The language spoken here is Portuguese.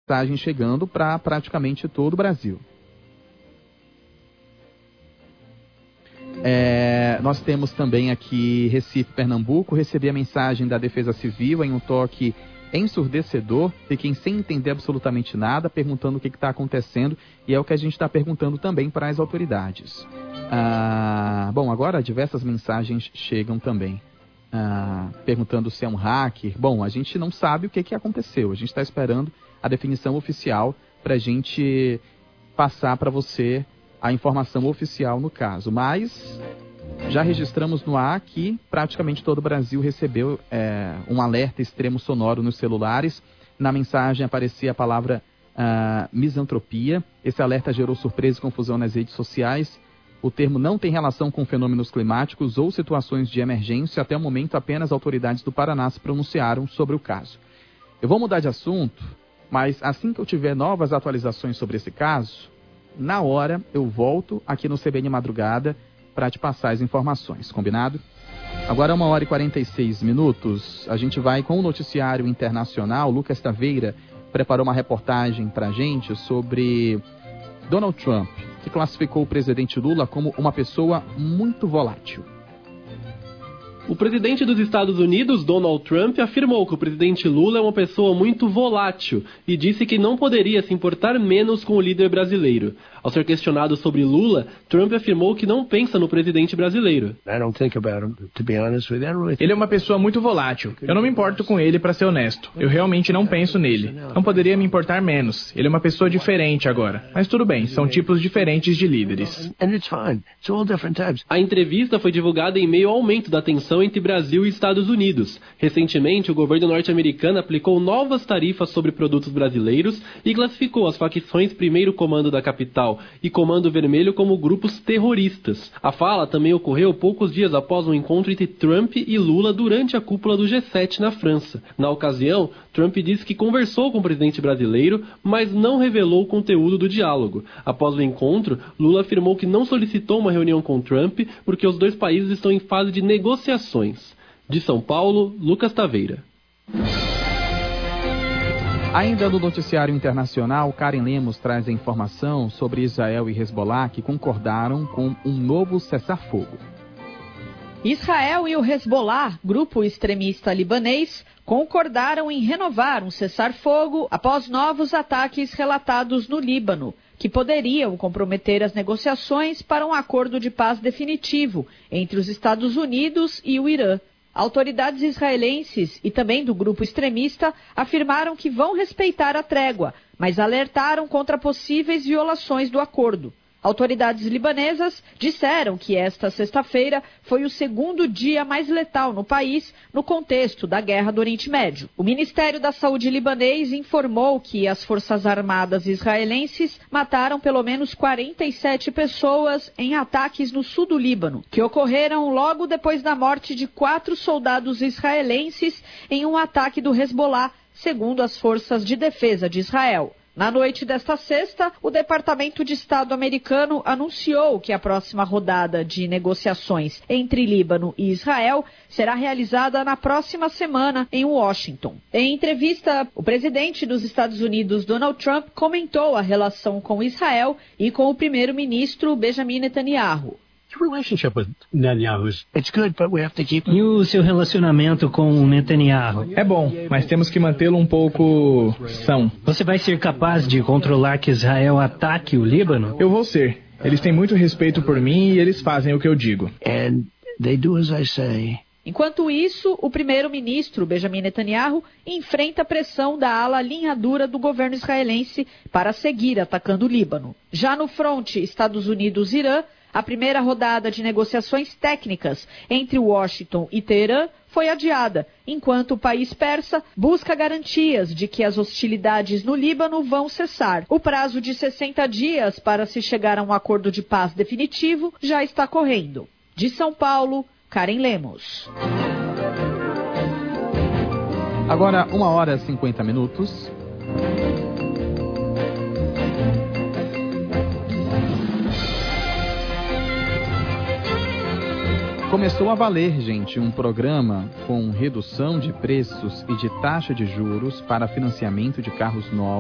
mensagem chegando para praticamente todo o Brasil. Nós temos também aqui Recife, Pernambuco. Recebi a mensagem da Defesa Civil em um toque ensurdecedor. Fiquei sem entender absolutamente nada, perguntando o que está acontecendo, e é o que a gente está perguntando também para as autoridades. Bom, agora diversas mensagens chegam também, perguntando se é um hacker. Bom, a gente não sabe o que aconteceu, a gente está esperando a definição oficial para a gente passar para você a informação oficial no caso, mas já registramos no ar que praticamente todo o Brasil recebeu um alerta extremo sonoro nos celulares. Na mensagem aparecia a palavra misantropia. Esse alerta gerou surpresa e confusão nas redes sociais. O termo não tem relação com fenômenos climáticos ou situações de emergência. Até o momento, apenas autoridades do Paraná se pronunciaram sobre o caso. Eu vou mudar de assunto, mas assim que eu tiver novas atualizações sobre esse caso, na hora eu volto aqui no CBN Madrugada para te passar as informações, combinado? Agora 1h46, a gente vai com o noticiário internacional. Lucas Taveira preparou uma reportagem para a gente sobre Donald Trump, que classificou o presidente Lula como uma pessoa muito volátil. O presidente dos Estados Unidos, Donald Trump, afirmou que o presidente Lula é uma pessoa muito volátil e disse que não poderia se importar menos com o líder brasileiro. Ao ser questionado sobre Lula, Trump afirmou que não pensa no presidente brasileiro. Ele é uma pessoa muito volátil. Eu não me importo com ele, para ser honesto. Eu realmente não penso nele. Não poderia me importar menos. Ele é uma pessoa diferente agora. Mas tudo bem, são tipos diferentes de líderes. A entrevista foi divulgada em meio ao aumento da tensão entre Brasil e Estados Unidos. Recentemente, o governo norte-americano aplicou novas tarifas sobre produtos brasileiros e classificou as facções Primeiro Comando da Capital e Comando Vermelho como grupos terroristas. A fala também ocorreu poucos dias após um encontro entre Trump e Lula durante a cúpula do G7 na França. Na ocasião, Trump disse que conversou com o presidente brasileiro, mas não revelou o conteúdo do diálogo. Após o encontro, Lula afirmou que não solicitou uma reunião com Trump porque os dois países estão em fase de negociações. De São Paulo, Lucas Taveira. Ainda no noticiário internacional, Karen Lemos traz a informação sobre Israel e Hezbollah, que concordaram com um novo cessar-fogo. Israel e o Hezbollah, grupo extremista libanês, concordaram em renovar um cessar-fogo após novos ataques relatados no Líbano, que poderiam comprometer as negociações para um acordo de paz definitivo entre os Estados Unidos e o Irã. Autoridades israelenses e também do grupo extremista afirmaram que vão respeitar a trégua, mas alertaram contra possíveis violações do acordo. Autoridades libanesas disseram que esta sexta-feira foi o segundo dia mais letal no país no contexto da guerra do Oriente Médio. O Ministério da Saúde libanês informou que as Forças Armadas israelenses mataram pelo menos 47 pessoas em ataques no sul do Líbano, que ocorreram logo depois da morte de 4 soldados israelenses em um ataque do Hezbollah, segundo as Forças de Defesa de Israel. Na noite desta sexta, o Departamento de Estado americano anunciou que a próxima rodada de negociações entre Líbano e Israel será realizada na próxima semana em Washington. Em entrevista, o presidente dos Estados Unidos, Donald Trump, comentou a relação com Israel e com o primeiro-ministro Benjamin Netanyahu. E o seu relacionamento com o Netanyahu? É bom, mas temos que mantê-lo um pouco são. Você vai ser capaz de controlar que Israel ataque o Líbano? Eu vou ser. Eles têm muito respeito por mim e eles fazem o que eu digo. Enquanto isso, o primeiro-ministro Benjamin Netanyahu enfrenta a pressão da ala linha dura do governo israelense para seguir atacando o Líbano. Já no fronte Estados Unidos-Irã, a primeira rodada de negociações técnicas entre Washington e Teherã foi adiada, enquanto o país persa busca garantias de que as hostilidades no Líbano vão cessar. O prazo de 60 dias para se chegar a um acordo de paz definitivo já está correndo. De São Paulo, Karen Lemos. Agora, 1h50. Começou a valer, gente, um programa com redução de preços e de taxa de juros para financiamento de carros novos